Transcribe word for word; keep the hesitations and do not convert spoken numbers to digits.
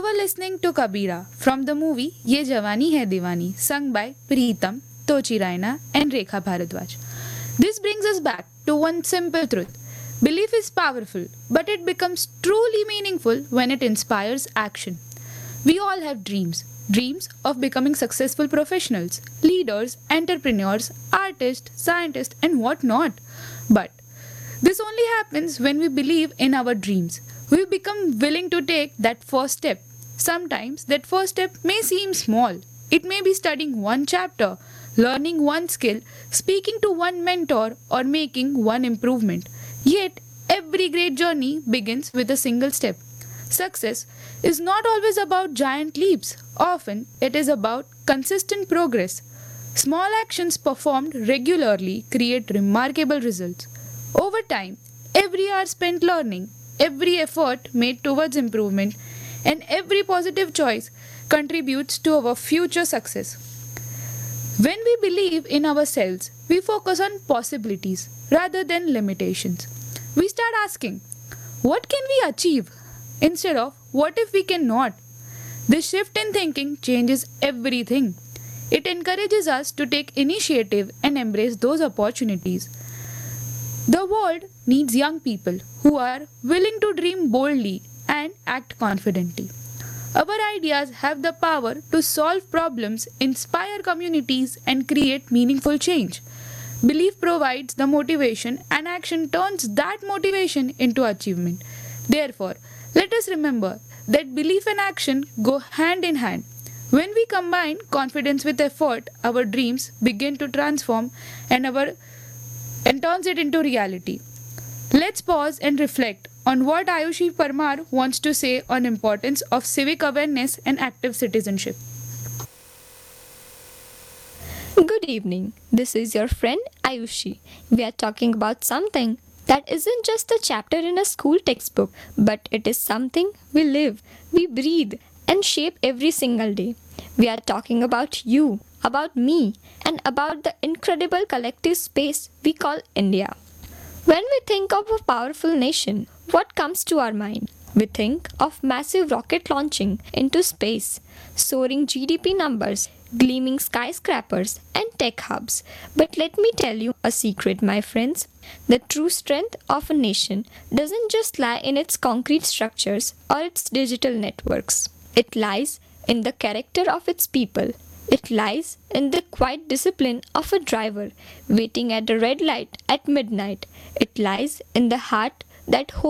were listening to Kabira from the movie Ye Jawani Hai Diwani, sung by Preetam, Tochi Raina, and Rekha Bharadwaj. This brings us back to one simple truth. Belief is powerful, but it becomes truly meaningful when it inspires action. We all have dreams dreams of becoming successful professionals, leaders, entrepreneurs, artists, scientists, and whatnot. But this only happens when we believe in our dreams. We become willing to take that first step. Sometimes that first step may seem small. It may be studying one chapter, learning one skill, speaking to one mentor, or making one improvement. Yet, every great journey begins with a single step. Success is not always about giant leaps. Often, it is about consistent progress. Small actions performed regularly create remarkable results. Over time, every hour spent learning, every effort made towards improvement, and every positive choice contributes to our future success. When we believe in ourselves, we focus on possibilities rather than limitations. We start asking, what can we achieve? Instead of, what if we cannot? This shift in thinking changes everything. It encourages us to take initiative and embrace those opportunities. The world needs young people who are willing to dream boldly and act confidently. Our ideas have the power to solve problems, inspire communities, and create meaningful change. Belief provides the motivation, and action turns that motivation into achievement. Therefore, let us remember that belief and action go hand in hand. When we combine confidence with effort, our dreams begin to transform and our and turns it into reality. Let's pause and reflect on what Ayushi Parmar wants to say on importance of civic awareness and active citizenship. Good evening. This is your friend Ayushi. We are talking about something that isn't just a chapter in a school textbook, but it is something we live, we breathe, and shape every single day. We are talking about you, about me, and about the incredible collective space we call India. When we think of a powerful nation, what comes to our mind? We think of massive rocket launching into space, soaring G D P numbers, gleaming skyscrapers, and tech hubs. But let me tell you a secret, my friends. The true strength of a nation doesn't just lie in its concrete structures or its digital networks. It lies in the character of its people. It lies in the quiet discipline of a driver waiting at a red light at midnight. It lies in the heart that holds